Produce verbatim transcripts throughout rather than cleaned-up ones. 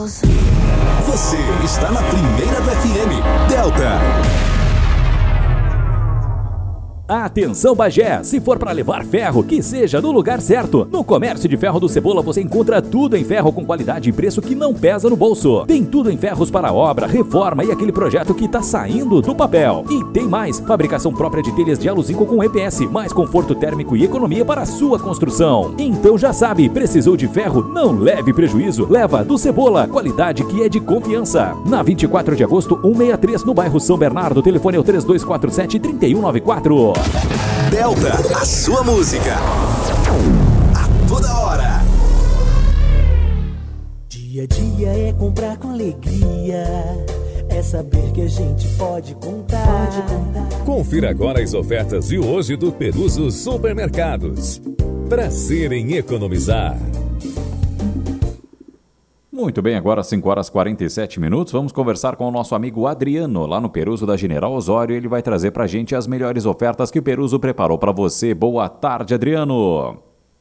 Você está na primeira do F M, Delta. Atenção Bagé, se for para levar ferro, que seja no lugar certo. No Comércio de Ferro do Cebola você encontra tudo em ferro com qualidade e preço que não pesa no bolso. Tem tudo em ferros para obra, reforma e aquele projeto que tá saindo do papel. E tem mais, fabricação própria de telhas de aluzinco com E P S, mais conforto térmico e economia para a sua construção. Então já sabe, precisou de ferro? Não leve prejuízo, leva do Cebola, qualidade que é de confiança. Na vinte e quatro de agosto, cento e sessenta e três, no bairro São Bernardo, telefone é o três dois quatro sete, três um nove quatro. Delta, a sua música a toda hora. Dia a dia é comprar com alegria, é saber que a gente pode contar. Pode contar. Confira agora as ofertas de hoje do Peruso Supermercados. Prazer em economizar. Muito bem, agora cinco horas e quarenta e sete minutos, vamos conversar com o nosso amigo Adriano, lá no Peruso da General Osório. Ele vai trazer pra gente as melhores ofertas que o Peruso preparou para você. Boa tarde, Adriano.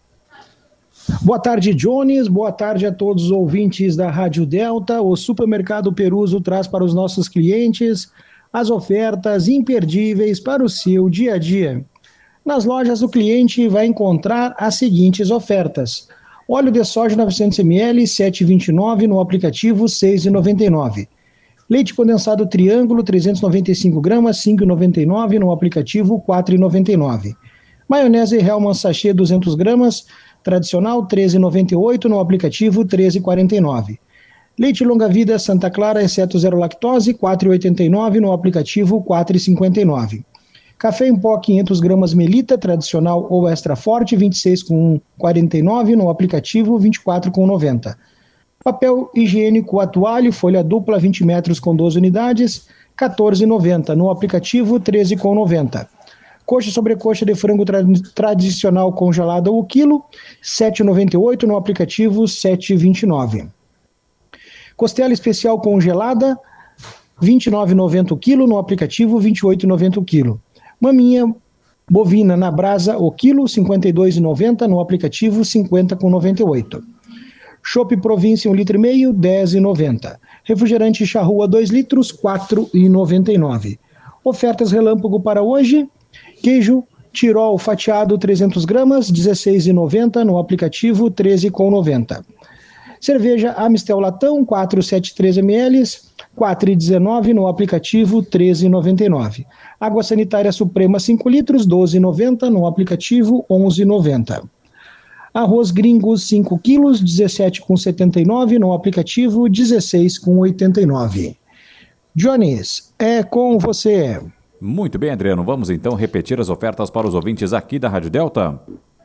Boa tarde, Jones. Boa tarde a todos os ouvintes da Rádio Delta. O Supermercado Peruso traz para os nossos clientes as ofertas imperdíveis para o seu dia a dia. Nas lojas, o cliente vai encontrar as seguintes ofertas: óleo de soja novecentos mililitros, sete reais e vinte e nove centavos, no aplicativo seis reais e noventa e nove centavos. Leite condensado Triângulo, trezentos e noventa e cinco gramas, cinco reais e noventa e nove centavos, no aplicativo quatro reais e noventa e nove centavos. Maionese Hellmann's Sachê duzentas gramas, tradicional treze reais e noventa e oito centavos, no aplicativo treze reais e quarenta e nove centavos. Leite longa-vida Santa Clara, exceto zero lactose, quatro reais e oitenta e nove centavos, no aplicativo quatro reais e cinquenta e nove centavos. Café em pó quinhentas gramas Melita, tradicional ou extra forte, vinte e seis reais e quarenta e nove centavos, no aplicativo vinte e quatro reais e noventa centavos. Papel higiênico Atualho, folha dupla vinte metros com doze unidades, quatorze reais e noventa centavos, no aplicativo treze reais e noventa centavos. Coxa e sobrecoxa de frango tra- tradicional congelada o quilo, sete reais e noventa e oito centavos, no aplicativo sete reais e vinte e nove centavos. Costela especial congelada, vinte e nove reais e noventa centavos o quilo, no aplicativo vinte e oito reais e noventa centavos o quilo. Maminha bovina na brasa o quilo, cinquenta e dois reais e noventa centavos, no aplicativo cinquenta reais e noventa e oito centavos. Chopp Província um litro e meio, dez reais e noventa centavos. Refrigerante Charrua dois litros, quatro reais e noventa e nove centavos. Ofertas relâmpago para hoje: queijo Tirol fatiado trezentas gramas, dezesseis reais e noventa centavos, no aplicativo treze reais e noventa centavos. Cerveja Amistel Latão quatrocentos e setenta e três mililitros, quatro reais e dezenove centavos, no aplicativo treze reais e noventa e nove centavos. Água Sanitária Suprema cinco litros, doze reais e noventa centavos, no aplicativo onze reais e noventa centavos. Arroz Gringos cinco quilos, dezessete reais e setenta e nove centavos, no aplicativo dezesseis reais e oitenta e nove centavos. Jones, é com você. Muito bem, Adriano, vamos então repetir as ofertas para os ouvintes aqui da Rádio Delta?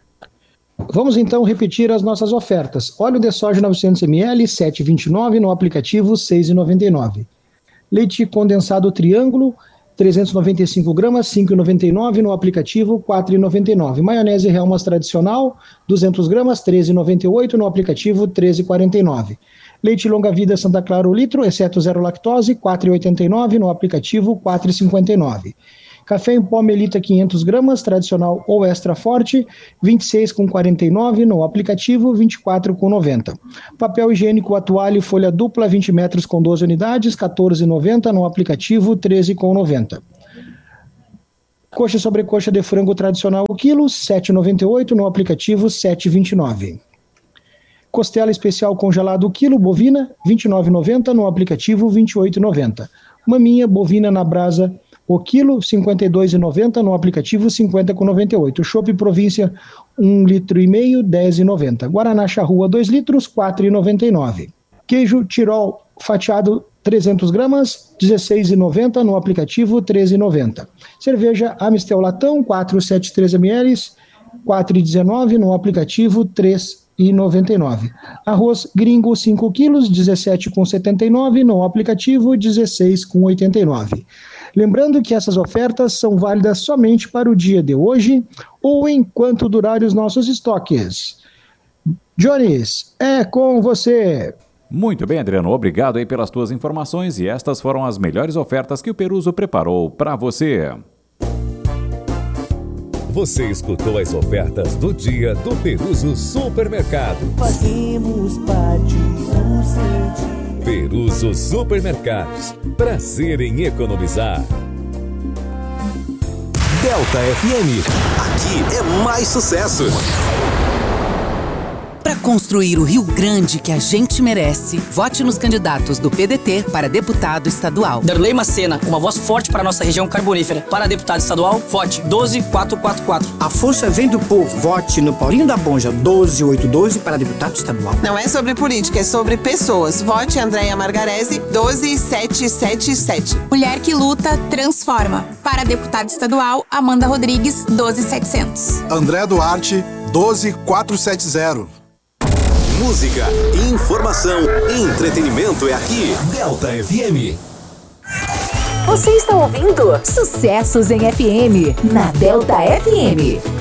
Vamos então repetir as nossas ofertas. Óleo de soja novecentos mililitros, sete reais e vinte e nove centavos, no aplicativo seis reais e noventa e nove centavos. Leite condensado Triângulo, trezentas e noventa e cinco gramas, cinco reais e noventa e nove centavos, no aplicativo quatro reais e noventa e nove centavos. Maionese Hellmann's tradicional, duzentas gramas, treze reais e noventa e oito centavos, no aplicativo treze reais e quarenta e nove centavos. Leite longa-vida Santa Clara o litro, exceto zero lactose, quatro reais e oitenta e nove centavos, no aplicativo quatro reais e cinquenta e nove centavos. Café em pó Melita quinhentas gramas, tradicional ou extra forte, vinte e seis reais e quarenta e nove centavos, no aplicativo vinte e quatro reais e noventa centavos. Papel higiênico Atualho folha dupla vinte metros com doze unidades, quatorze reais e noventa centavos, no aplicativo treze reais e noventa centavos. Coxa e sobrecoxa de frango tradicional o quilo, sete reais e noventa e oito centavos, no aplicativo sete reais e vinte e nove centavos. Costela especial congelado o quilo, bovina, vinte e nove reais e noventa centavos, no aplicativo vinte e oito reais e noventa centavos. Maminha bovina na brasa o quilo, cinquenta e dois reais e noventa centavos, no aplicativo cinquenta reais e noventa e oito centavos. Chopp Província um litro e meio, dez reais e noventa centavos. Guaraná Charrua dois litros, quatro reais e noventa e nove centavos. Queijo Tirol fatiado trezentas gramas, dezesseis reais e noventa centavos, no aplicativo treze reais e noventa centavos. Cerveja Amistel Latão quatrocentos e setenta e três mililitros, quatro reais e dezenove centavos, no aplicativo três reais e noventa e nove centavos. Arroz Gringo cinco quilos, dezessete reais e setenta e nove centavos, no aplicativo dezesseis reais e oitenta e nove centavos. Lembrando que essas ofertas são válidas somente para o dia de hoje ou enquanto durarem os nossos estoques. Jones, é com você. Muito bem, Adriano, obrigado aí pelas tuas informações e estas foram as melhores ofertas que o Peruso preparou para você. Você escutou as ofertas do dia do Peruso Supermercado. Fazemos parte do seu dia. Peruso Supermercados. Prazer em economizar. Delta F M. Aqui é mais sucesso. Para construir o Rio Grande que a gente merece, vote nos candidatos do P D T para deputado estadual. Darley Macena, uma voz forte para a nossa região carbonífera. Para deputado estadual, vote doze mil quatrocentos e quarenta e quatro. A força vem do povo. Vote no Paulinho da Bonja, doze mil oitocentos e doze para deputado estadual. Não é sobre política, é sobre pessoas. Vote Andréia Margarese, doze mil setecentos e setenta e sete. Mulher que luta, transforma. Para deputado estadual, Amanda Rodrigues, doze mil e setecentos. André Duarte, doze mil quatrocentos e setenta. Música, informação e entretenimento é aqui. Delta F M. Você está ouvindo Sucessos em F M, na Delta F M.